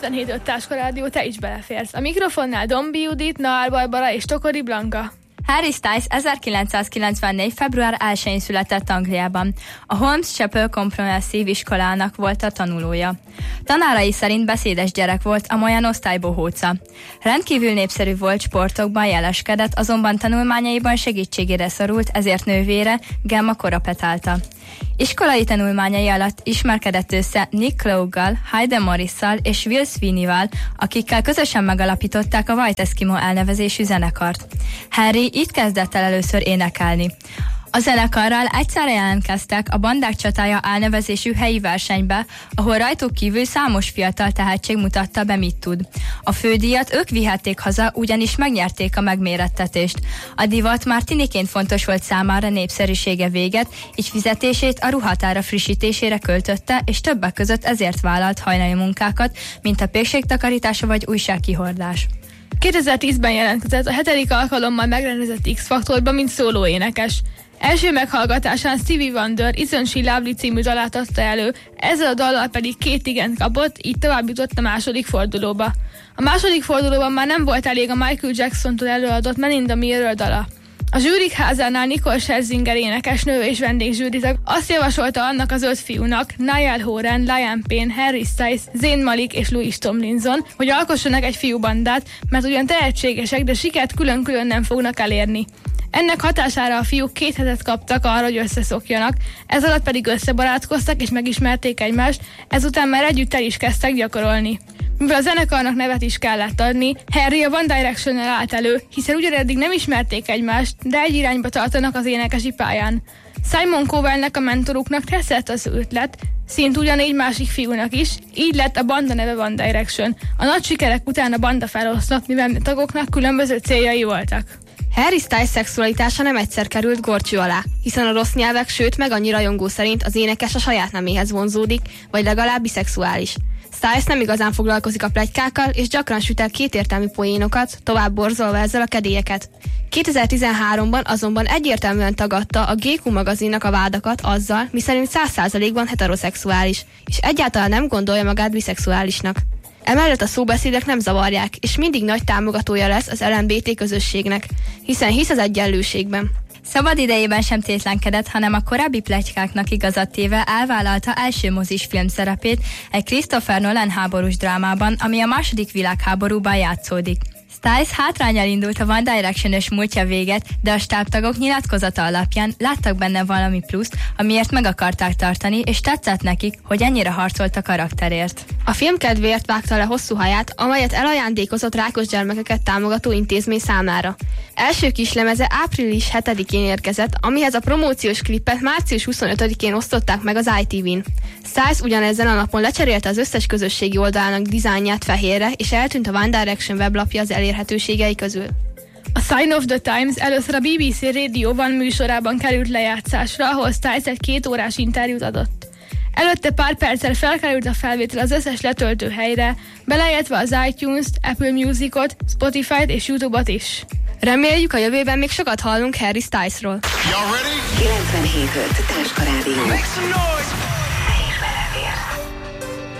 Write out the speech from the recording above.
97.5 Táska Rádió, te is beleférsz. A mikrofonnál Dombi Judit, Naál Barbara és Tokori Blanka. Harry Styles 1994. február 1-én született Angliában. A Holmes Chapel Comprehensive iskolának volt a tanulója. Tanárai szerint beszédes gyerek volt, amolyan osztálybohóca. Rendkívül népszerű volt, sportokban jeleskedett, azonban tanulmányaiban segítségére szorult, ezért nővére Gemma korapetálta. Iskolai tanulmányai alatt ismerkedett össze Nick Lowe-gal, Hayden Morrisszal és Will Sweeney-val, akikkel közösen megalapították a White Eskimo elnevezésű zenekart. Harry így kezdett el először énekelni. A zenekarral egyszerre jelentkeztek a Bandák csatája elnevezésű helyi versenybe, ahol rajtuk kívül számos fiatal tehetség mutatta be, mit tud. A fődíjat ők vihették haza, ugyanis megnyerték a megmérettetést. A divat már tiniként fontos volt számára, népszerűsége véget, így fizetését a ruhatára frissítésére költötte, és többek között ezért vállalt hajnali munkákat, mint a pékségtakarítása vagy újságkihordás. 2010-ben jelentkezett a 7. alkalommal megrendezett X-Faktorban, mint szólóénekes. Első meghallgatásán Stevie Wonder Isn't She Lovely című dalát adta elő, ezzel a dallal pedig 2 igent kapott, így tovább jutott a második fordulóba. A második fordulóban már nem volt elég a Michael Jacksontól előadott Man in the Mirror dala. A zsűrik házánál Nicole Scherzinger énekesnő és vendégzsűritag azt javasolta annak az 5 fiúnak, Niall Horan, Liam Payne, Harry Styles, Zayn Malik és Louis Tomlinson, hogy alkossanak egy fiúbandát, mert ugyan tehetségesek, de sikert külön-külön nem fognak elérni. Ennek hatására a fiúk 2 hetet kaptak arra, hogy összeszokjanak, ez alatt pedig összebarátkoztak és megismerték egymást, ezután már együtt el is kezdtek gyakorolni. Mivel a zenekarnak nevet is kellett adni, Harry a One Directionnel állt elő, hiszen ugyaneddig nem ismerték egymást, de egy irányba tartanak az énekesi pályán. Simon Cowellnek, a mentoruknak tetszett az ötlet, szint ugyanígy másik fiúnak is, így lett a banda neve One Direction. A nagy sikerek után a banda feloszlott, mivel a tagoknak különböző céljai voltak. Harry Styles szexualitása nem egyszer került górcső alá, hiszen a rossz nyelvek, sőt meg annyi rajongó szerint az énekes a saját neméhez vonzódik, vagy legalább biszexuális. Styles nem igazán foglalkozik a pletykákkal, és gyakran süt el kétértelmű poénokat, tovább borzolva ezzel a kedélyeket. 2013-ban azonban egyértelműen tagadta a GQ magazinnak a vádakat azzal, miszerint 100%-ban heteroszexuális, és egyáltalán nem gondolja magát biszexuálisnak. Emellett a szóbeszédek nem zavarják, és mindig nagy támogatója lesz az LMBT közösségnek, hiszen hisz az egyenlőségben. Szabad idejében sem tétlenkedett, hanem a korábbi pletykáknak igazat téve elvállalta első mozis film szerepét egy Christopher Nolan háborús drámában, ami a II. Világháborúban játszódik. Styles hátránnyal indult a One Direction-ös múltja véget, de a stábtagok nyilatkozata alapján láttak benne valami pluszt, amiért meg akarták tartani, és tetszett nekik, hogy ennyire harcolt a karakterért. A film kedvéért vágta le hosszú haját, amelyet elajándékozott rákos gyermekeket támogató intézmény számára. Első kislemeze április 7-én érkezett, amihez a promóciós klippet március 25-én osztották meg az ITV-n. Styles ugyanezen a napon lecserélte az összes közösségi oldalának dizájnját fehérre, és eltűnt a One Direction weblapja az elérhetőségei közül. A Sign of the Times először a BBC Radio One műsorában került lejátszásra, ahol Styles egy 2 órás interjút adott. Előtte pár perccel felkerült a felvétel az összes letöltő helyre, beleértve az iTunes-t, Apple Music-ot, Spotify-t és YouTube-ot is. Reméljük, a jövőben még sokat hallunk Harry Stylesról. 97.5 Táska Rádió.